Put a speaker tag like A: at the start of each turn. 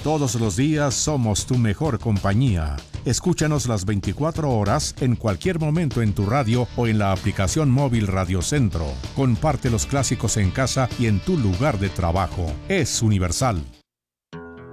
A: Todos los días somos tu mejor compañía. Escúchanos las 24 horas en cualquier momento en tu radio o en la aplicación móvil Radio Centro. Comparte los clásicos en casa y en tu lugar de trabajo. Es universal.